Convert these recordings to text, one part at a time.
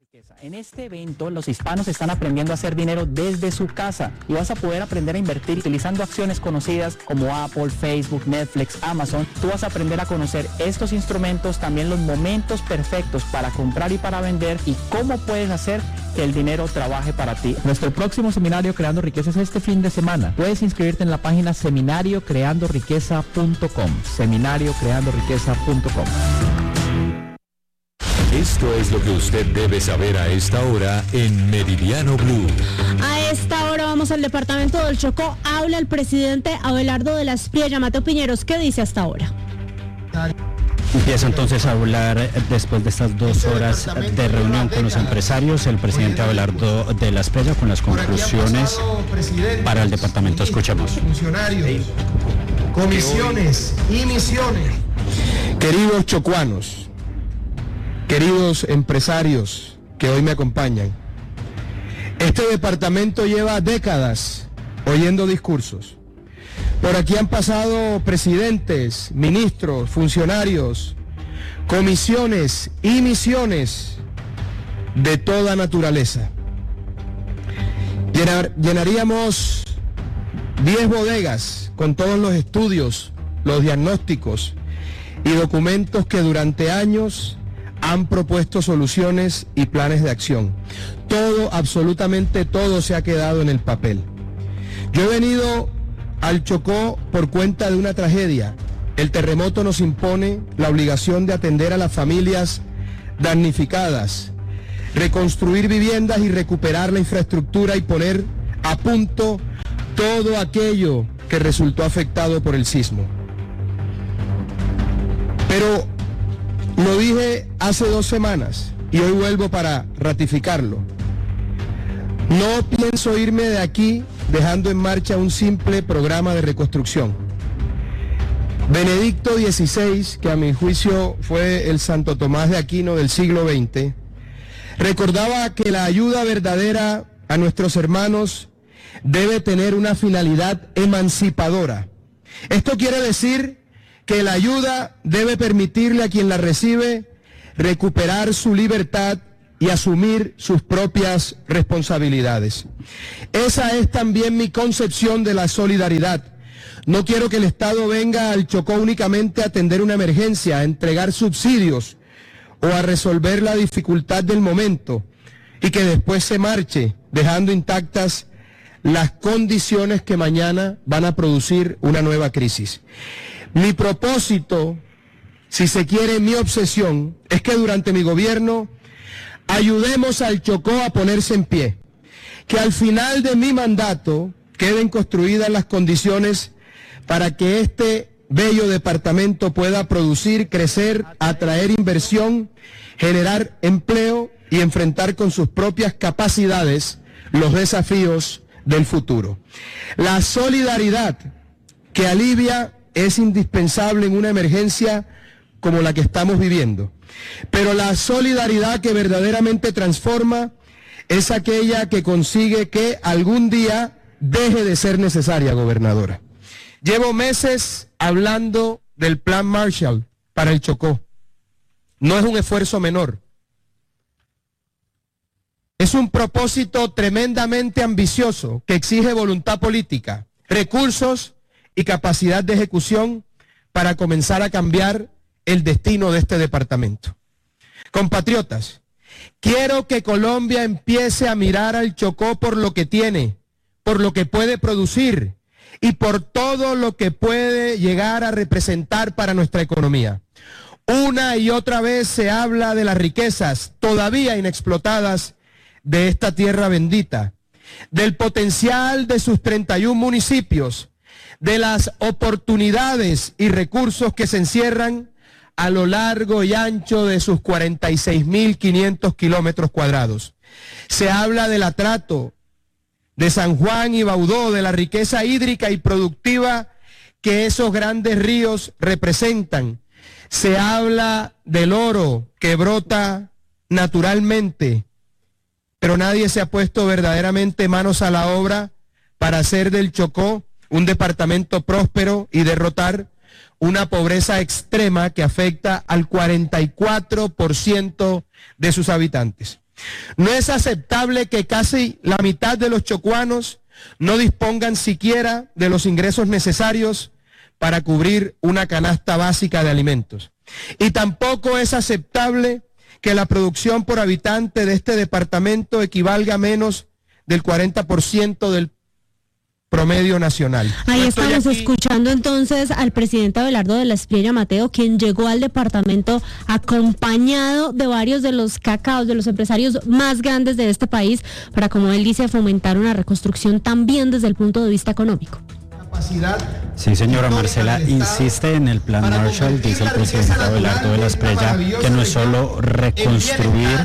En este evento, los hispanos están aprendiendo a hacer dinero desde su casa y vas a poder aprender a invertir utilizando acciones conocidas como Apple, Facebook, Netflix, Amazon. Tú vas a aprender a conocer estos instrumentos, también los momentos perfectos para comprar y para vender y cómo puedes hacer que el dinero trabaje para ti. Nuestro próximo seminario Creando Riqueza es este fin de semana. Puedes inscribirte en la página seminariocreandoriqueza.com. Seminariocreandoriqueza.com. Esto es lo que usted debe saber a esta hora en Meridiano Blue. A esta hora vamos al departamento del Chocó. Habla el presidente Abelardo de la Espriella. Mateo Piñeros, ¿qué dice hasta ahora? Empieza entonces a hablar después de estas 2 horas de reunión con los empresarios, el presidente Abelardo de la Espriella con las conclusiones para el departamento. Escuchemos. Funcionarios, comisiones y misiones. Queridos chocuanos, queridos empresarios que hoy me acompañan, este departamento lleva décadas oyendo discursos. Por aquí han pasado presidentes, ministros, funcionarios, comisiones y misiones de toda naturaleza. Llenaríamos 10 bodegas con todos los estudios, los diagnósticos y documentos que durante años han propuesto soluciones y planes de acción. Todo, absolutamente todo se ha quedado en el papel. Yo he venido al Chocó por cuenta de una tragedia. El terremoto nos impone la obligación de atender a las familias damnificadas, reconstruir viviendas y recuperar la infraestructura y poner a punto todo aquello que resultó afectado por el sismo. Pero lo dije hace 2 semanas y hoy vuelvo para ratificarlo. No pienso irme de aquí dejando en marcha un simple programa de reconstrucción. Benedicto XVI, que a mi juicio fue el Santo Tomás de Aquino del siglo XX, recordaba que la ayuda verdadera a nuestros hermanos debe tener una finalidad emancipadora. Esto quiere decir que la ayuda debe permitirle a quien la recibe recuperar su libertad y asumir sus propias responsabilidades. Esa es también mi concepción de la solidaridad. No quiero que el Estado venga al Chocó únicamente a atender una emergencia, a entregar subsidios o a resolver la dificultad del momento y que después se marche dejando intactas las condiciones que mañana van a producir una nueva crisis. Mi propósito, si se quiere, mi obsesión, es que durante mi gobierno ayudemos al Chocó a ponerse en pie, que al final de mi mandato queden construidas las condiciones para que este bello departamento pueda producir, crecer, atraer inversión, generar empleo y enfrentar con sus propias capacidades los desafíos del futuro. La solidaridad que alivia es indispensable en una emergencia como la que estamos viviendo. Pero la solidaridad que verdaderamente transforma es aquella que consigue que algún día deje de ser necesaria, gobernadora. Llevo meses hablando del Plan Marshall para el Chocó. No es un esfuerzo menor. Es un propósito tremendamente ambicioso que exige voluntad política, recursos y capacidad de ejecución para comenzar a cambiar el destino de este departamento. Compatriotas, quiero que Colombia empiece a mirar al Chocó por lo que tiene, por lo que puede producir y por todo lo que puede llegar a representar para nuestra economía. Una y otra vez se habla de las riquezas todavía inexplotadas de esta tierra bendita, del potencial de sus 31 municipios, de las oportunidades y recursos que se encierran a lo largo y ancho de sus 46.500 kilómetros cuadrados. Se habla del atrato de San Juan y Baudó, de la riqueza hídrica y productiva que esos grandes ríos representan. Se habla del oro que brota naturalmente, pero nadie se ha puesto verdaderamente manos a la obra para hacer del Chocó un departamento próspero y derrotar una pobreza extrema que afecta al 44% de sus habitantes. No es aceptable que casi la mitad de los chocuanos no dispongan siquiera de los ingresos necesarios para cubrir una canasta básica de alimentos. Y tampoco es aceptable que la producción por habitante de este departamento equivalga a menos del 40% del promedio nacional. Ahí estamos escuchando entonces al presidente Abelardo de la Espriella Mateo, quien llegó al departamento acompañado de varios de los cacaos, de los empresarios más grandes de este país, para, como él dice, fomentar una reconstrucción también desde el punto de vista económico. Sí, señora Marcela, insiste en el plan Marshall, dice el presidente Abelardo de la Espriella, que no es solo reconstruir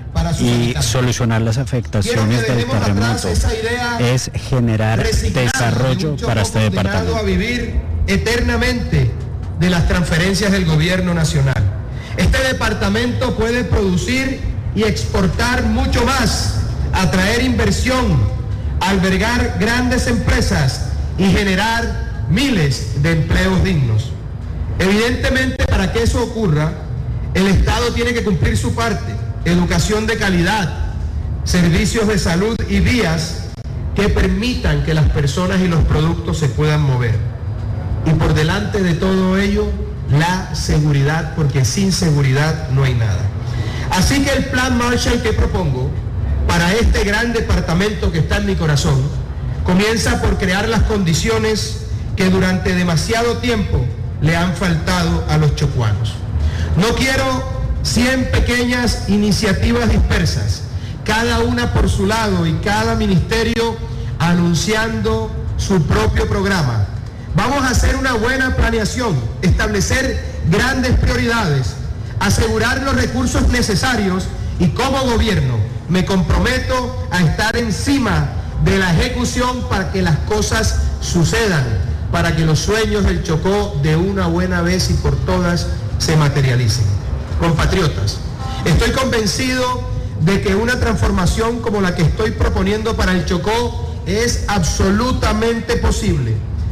y solucionar las afectaciones del terremoto, es generar desarrollo para este departamento. A vivir eternamente de las transferencias del gobierno nacional. Este departamento puede producir y exportar mucho más, atraer inversión, albergar grandes empresas y generar miles de empleos dignos. Evidentemente, para que eso ocurra, el Estado tiene que cumplir su parte: educación de calidad, servicios de salud y vías que permitan que las personas y los productos se puedan mover. Y por delante de todo ello, la seguridad, porque sin seguridad no hay nada. Así que el plan Marshall que propongo para este gran departamento que está en mi corazón comienza por crear las condiciones que durante demasiado tiempo le han faltado a los chocuanos. No quiero 100 pequeñas iniciativas dispersas, cada una por su lado y cada ministerio anunciando su propio programa. Vamos a hacer una buena planeación, establecer grandes prioridades, asegurar los recursos necesarios y, como gobierno, me comprometo a estar encima de la ejecución para que las cosas sucedan, para que los sueños del Chocó de una buena vez y por todas se materialicen. Compatriotas, estoy convencido de que una transformación como la que estoy proponiendo para el Chocó es absolutamente posible.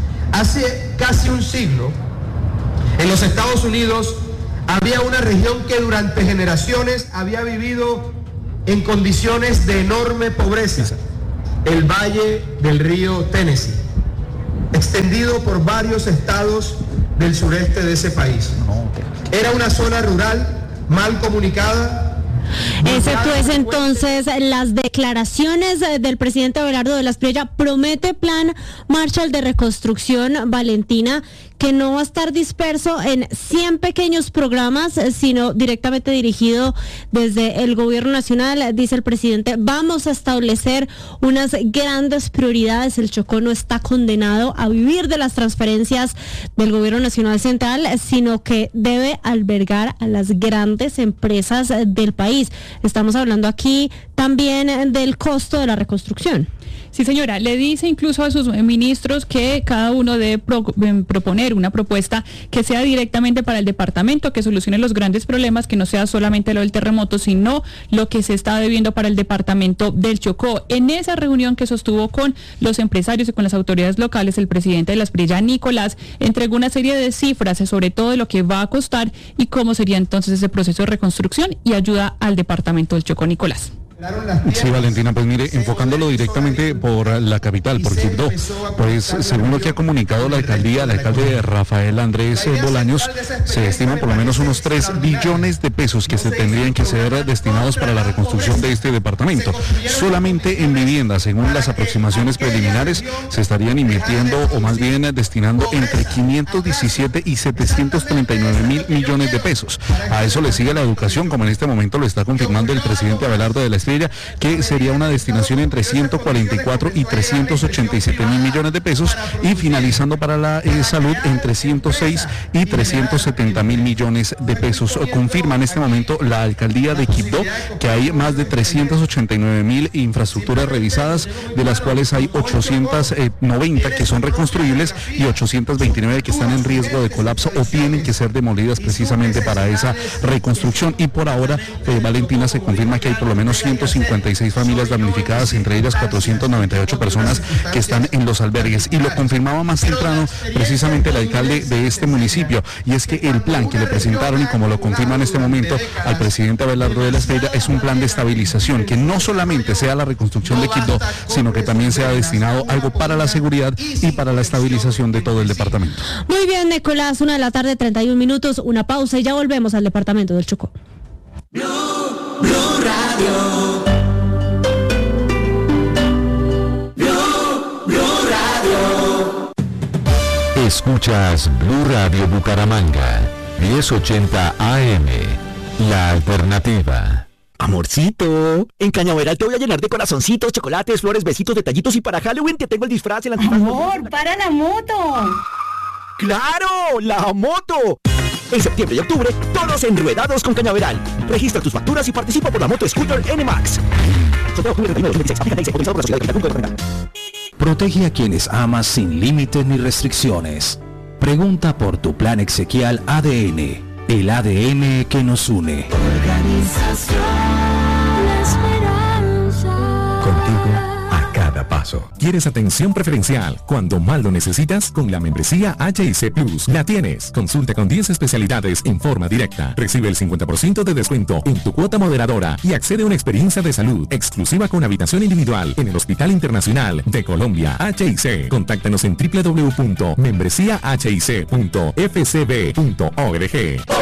Hace casi un siglo, en los Estados Unidos, había una región que durante generaciones había vivido en condiciones de enorme pobreza: el Valle del Río Tennessee, extendido por varios estados del sureste de ese país. Era una zona rural, mal comunicada. Excepto es entonces las declaraciones del presidente Abelardo de la Espriella. Promete plan Marshall de reconstrucción, Valentina, que no va a estar disperso en 100 pequeños programas, sino directamente dirigido desde el gobierno nacional. Dice el presidente, vamos a establecer unas grandes prioridades. El Chocó no está condenado a vivir de las transferencias del gobierno nacional central, sino que debe albergar a las grandes empresas del país. Estamos hablando aquí también del costo de la reconstrucción. Sí, señora, le dice incluso a sus ministros que cada uno debe proponer una propuesta que sea directamente para el departamento, que solucione los grandes problemas, que no sea solamente lo del terremoto, sino lo que se está debiendo para el departamento del Chocó. En esa reunión que sostuvo con los empresarios y con las autoridades locales, el presidente de la Espriella, Nicolás, entregó una serie de cifras sobre todo de lo que va a costar y cómo sería entonces ese proceso de reconstrucción y ayuda al departamento del Chocó. Nicolás. Sí, Valentina, pues mire, enfocándolo directamente por la capital, por Quibdó, pues según lo que ha comunicado la alcaldía, el alcalde Rafael Andrés Bolaños, se estiman por lo menos unos 3 billones de pesos que se tendrían que ser destinados para la reconstrucción de este departamento. Solamente en vivienda, según las aproximaciones preliminares, se estarían invirtiendo, o más bien destinando, entre 517 y 739 mil millones de pesos. A eso le sigue la educación, como en este momento lo está confirmando el presidente Abelardo de la Espriella, que sería una destinación entre 144 y 387 mil millones de pesos, y finalizando para la salud entre 106 y 370 mil millones de pesos. Confirma en este momento la alcaldía de Quibdó que hay más de 389 mil infraestructuras revisadas, de las cuales hay 890 que son reconstruibles y 829 que están en riesgo de colapso o tienen que ser demolidas precisamente para esa reconstrucción. Y por ahora, Valentina, se confirma que hay por lo menos 100 256 familias damnificadas, entre ellas 498 personas que están en los albergues. Y lo confirmaba más temprano precisamente el alcalde de este municipio, y es que el plan que le presentaron, y como lo confirma en este momento al presidente Abelardo de la Espriella, es un plan de estabilización, que no solamente sea la reconstrucción de Quibdó, sino que también sea destinado algo para la seguridad y para la estabilización de todo el departamento. Muy bien, Nicolás, 1:31 p.m, una pausa y ya volvemos al departamento del Chocó. Blue Radio. Blue Radio. Escuchas Blue Radio Bucaramanga, 1080 AM, la alternativa. Amorcito, en Cañaveral te voy a llenar de corazoncitos, chocolates, flores, besitos, detallitos, y para Halloween te tengo el disfraz, el antifaz. Amor, para la moto. ¡Claro! ¡La moto! En septiembre y octubre, todos enruedados con Cañaveral. Registra tus facturas y participa por la moto Scooter NMAX. Protege a quienes amas sin límites ni restricciones. Pregunta por tu plan Exequial ADN, el ADN que nos une. Organización Esperanza. Contigo a cada paso. ¿Quieres atención preferencial cuando más lo necesitas? Con la membresía HIC Plus la tienes. Consulta con 10 especialidades en forma directa. Recibe el 50% de descuento en tu cuota moderadora y accede a una experiencia de salud exclusiva con habitación individual en el Hospital Internacional de Colombia, HIC. Contáctanos en www.membresiahic.fcb.org.